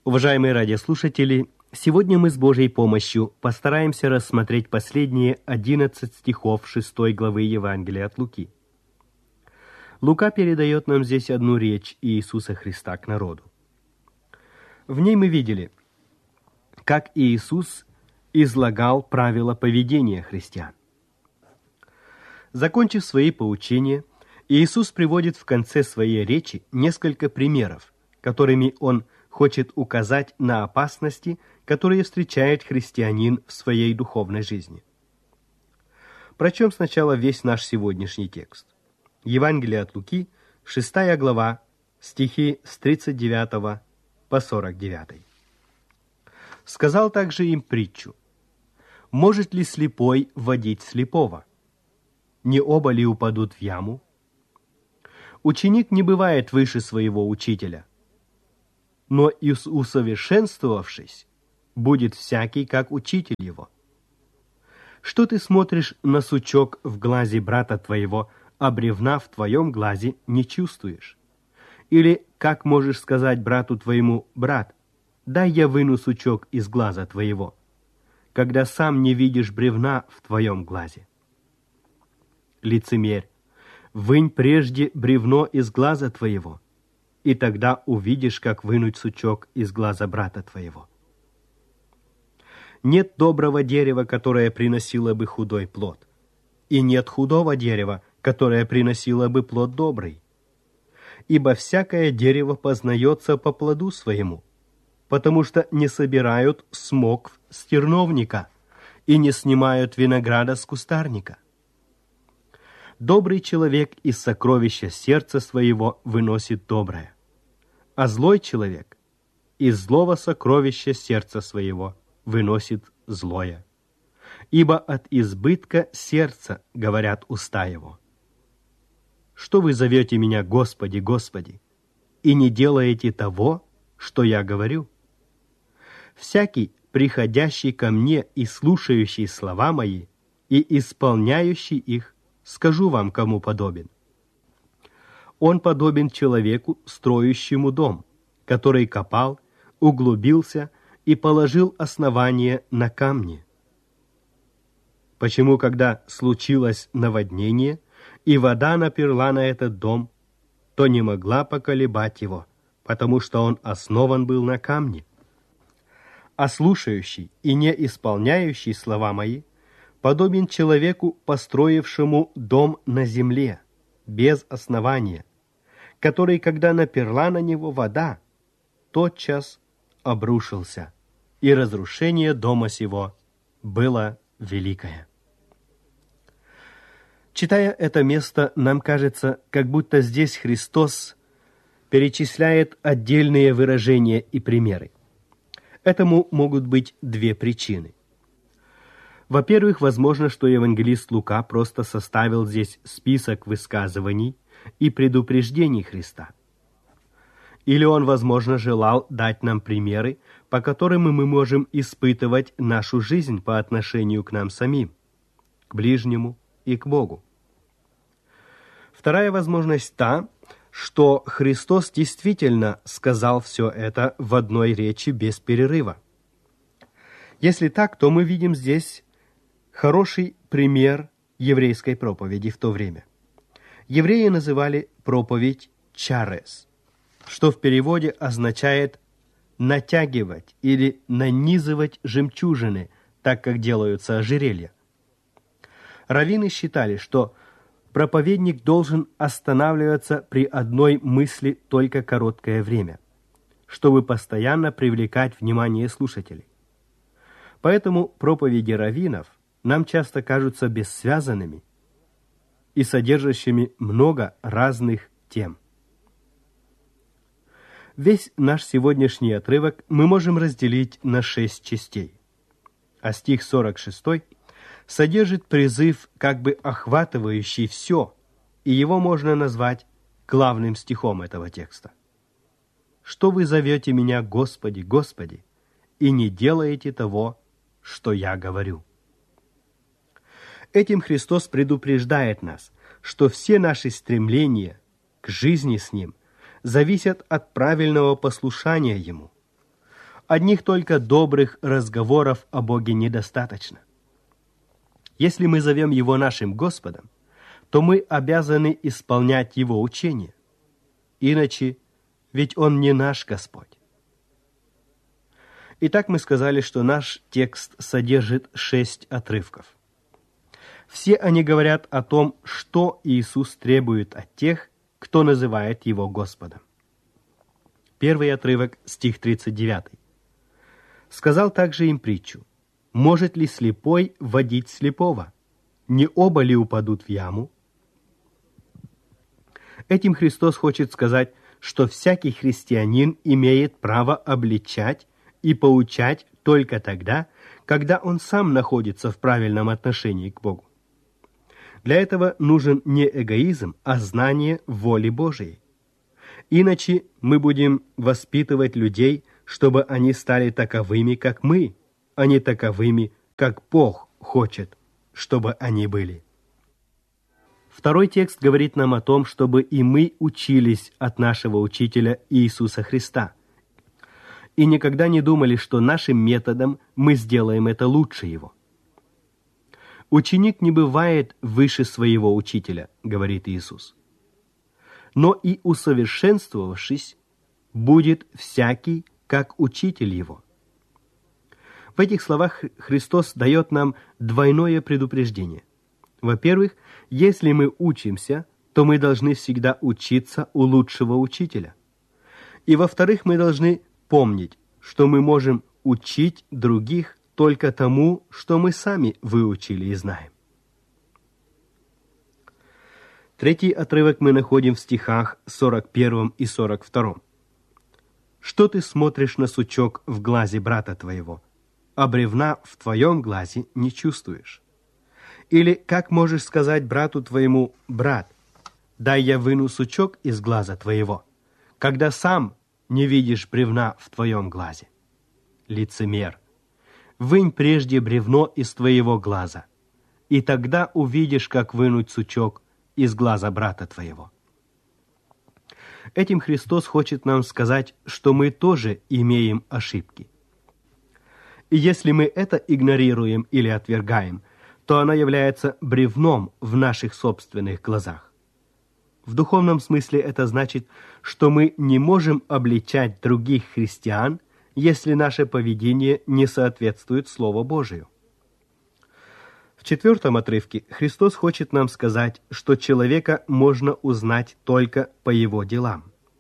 Уважаемые радиослушатели, сегодня мы с Божьей помощью постараемся рассмотреть последние 11 стихов 6 главы Евангелия от Луки. Лука передает нам здесь одну речь Иисуса Христа к народу. В ней мы видели, как Иисус излагал правила поведения христиан. Закончив свои поучения, Иисус приводит в конце своей речи несколько примеров, которыми Он хочет указать на опасности, которые встречает христианин в своей духовной жизни. Прочтем сначала весь наш сегодняшний текст. Евангелие от Луки, 6 глава, стихи с 39 по 49. «Сказал также им притчу: может ли слепой водить слепого? Не оба ли упадут в яму? Ученик не бывает выше своего учителя, но и усовершенствовавшись, будет всякий, как учитель его. Что ты смотришь на сучок в глазе брата твоего, а бревна в твоем глазе не чувствуешь? Или как можешь сказать брату твоему: брат, дай я выну сучок из глаза твоего, когда сам не видишь бревна в твоем глазе? Лицемерь, вынь прежде бревно из глаза твоего, и тогда увидишь, как вынуть сучок из глаза брата твоего. Нет доброго дерева, которое приносило бы худой плод, и нет худого дерева, которое приносило бы плод добрый. Ибо всякое дерево познается по плоду своему, потому что не собирают смокв с терновника и не снимают винограда с кустарника. Добрый человек из сокровища сердца своего выносит доброе, а злой человек из злого сокровища сердца своего выносит злое. Ибо от избытка сердца говорят уста его. Что вы зовете меня Господи, Господи, и не делаете того, что я говорю? Всякий, приходящий ко мне и слушающий слова мои, и исполняющий их, скажу вам, кому подобен. Он подобен человеку, строящему дом, который копал, углубился и положил основание на камне. Почему, когда случилось наводнение, и вода наперла на этот дом, то не могла поколебать его, потому что он основан был на камне? А слушающий и не исполняющий слова мои подобен человеку, построившему дом на земле, без основания, который, когда наперла на него вода, тотчас обрушился, и разрушение дома сего было великое». Читая это место, нам кажется, как будто здесь Христос перечисляет отдельные выражения и примеры. Этому могут быть две причины. Во-первых, возможно, что евангелист Лука просто составил здесь список высказываний и предупреждений Христа. Или он, возможно, желал дать нам примеры, по которым мы можем испытывать нашу жизнь по отношению к нам самим, к ближнему и к Богу. Вторая возможность та, что Христос действительно сказал все это в одной речи без перерыва. Если так, то мы видим здесь хороший пример еврейской проповеди в то время. Евреи называли проповедь чарес, что в переводе означает натягивать или нанизывать жемчужины, так как делаются ожерелья. Раввины считали, что проповедник должен останавливаться при одной мысли только короткое время, чтобы постоянно привлекать внимание слушателей. Поэтому проповеди раввинов нам часто кажутся бессвязанными и содержащими много разных тем. Весь наш сегодняшний отрывок мы можем разделить на 6 частей, а стих 46 содержит призыв, как бы охватывающий все, и его можно назвать главным стихом этого текста. «Что вы зовете меня Господи, Господи, и не делаете того, что я говорю?» Этим Христос предупреждает нас, что все наши стремления к жизни с Ним зависят от правильного послушания Ему. Одних только добрых разговоров о Боге недостаточно. Если мы зовем Его нашим Господом, то мы обязаны исполнять Его учение. Иначе, ведь Он не наш Господь. Итак, мы сказали, что наш текст содержит 6 отрывков. Все они говорят о том, что Иисус требует от тех, кто называет Его Господом. Первый отрывок, стих 39. «Сказал также им притчу: может ли слепой водить слепого? Не оба ли упадут в яму?» Этим Христос хочет сказать, что всякий христианин имеет право обличать и поучать только тогда, когда он сам находится в правильном отношении к Богу. Для этого нужен не эгоизм, а знание воли Божией. Иначе мы будем воспитывать людей, чтобы они стали таковыми, как мы, а не таковыми, как Бог хочет, чтобы они были. Второй текст говорит нам о том, чтобы и мы учились от нашего Учителя Иисуса Христа. И никогда не думали, что нашим методом мы сделаем это лучше Его. «Ученик не бывает выше своего учителя», — говорит Иисус. «Но и усовершенствовавшись, будет всякий, как учитель его». В этих словах Христос дает нам двойное предупреждение. Во-первых, если мы учимся, то мы должны всегда учиться у лучшего учителя. И во-вторых, мы должны помнить, что мы можем учить других только тому, что мы сами выучили и знаем. Третий отрывок мы находим в стихах 41 и 42. «Что ты смотришь на сучок в глазе брата твоего, а бревна в твоем глазе не чувствуешь? Или как можешь сказать брату твоему: брат, дай я выну сучок из глаза твоего, когда сам не видишь бревна в твоем глазе? Лицемер, вынь прежде бревно из твоего глаза, и тогда увидишь, как вынуть сучок из глаза брата твоего». Этим Христос хочет нам сказать, что мы тоже имеем ошибки. И если мы это игнорируем или отвергаем, то она является бревном в наших собственных глазах. В духовном смысле это значит, что мы не можем обличать других христиан, если наше поведение не соответствует Слову Божию. В 4 отрывке Христос хочет нам сказать, что человека можно узнать только по его делам.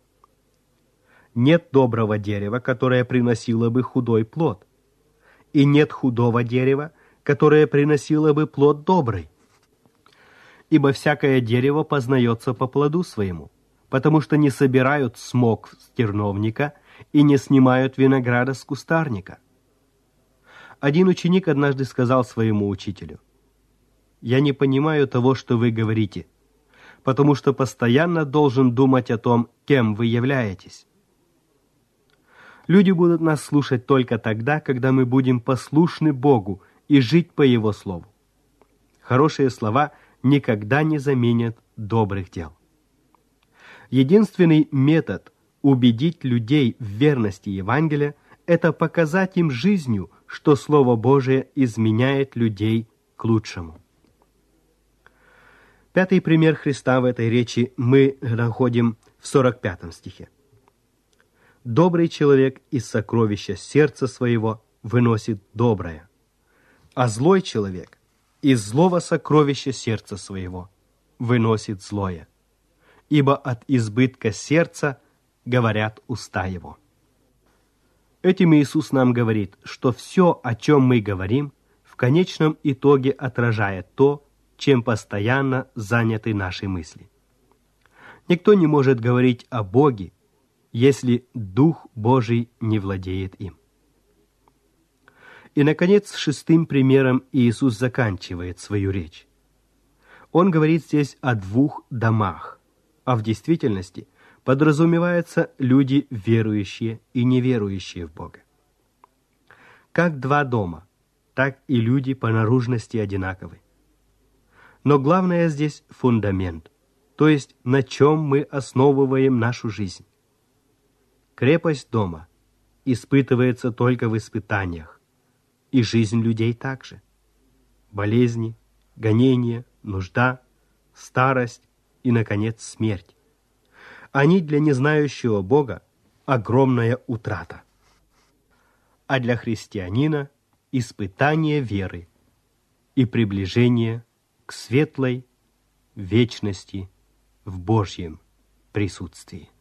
Нет доброго дерева, которое приносило бы худой плод, и нет худого дерева, которое приносило бы плод добрый. Ибо всякое дерево познается по плоду своему, потому что не собирают смок с терновника и не снимают винограда с кустарника. Один ученик однажды сказал своему учителю: «Я не понимаю того, что вы говорите, потому что постоянно должен думать о том, кем вы являетесь». Люди будут нас слушать только тогда, когда мы будем послушны Богу и жить по Его Слову. Хорошие слова никогда не заменят добрых дел. Единственный метод убедить людей в верности Евангелия – это показать им жизнью, что Слово Божие изменяет людей к лучшему. Пятый пример Христа в этой речи мы находим в 45 стихе. «Добрый человек из сокровища сердца своего выносит доброе, а злой человек из злого сокровища сердца своего выносит злое, ибо от избытка сердца говорят уста его». Этим Иисус нам говорит, что все, о чем мы говорим, в конечном итоге отражает то, чем постоянно заняты наши мысли. Никто не может говорить о Боге, если Дух Божий не владеет им. И, наконец, 6 примером Иисус заканчивает свою речь. Он говорит здесь о 2 домах, а в действительности подразумеваются люди верующие и неверующие в Бога. Как 2 дома, так и люди по наружности одинаковы. Но главное здесь фундамент, то есть на чем мы основываем нашу жизнь. Крепость дома испытывается только в испытаниях, и жизнь людей также. Болезни, гонения, нужда, старость и, наконец, смерть. Они для незнающего Бога огромная утрата. А для христианина испытание веры и приближение к светлой вечности в Божьем присутствии.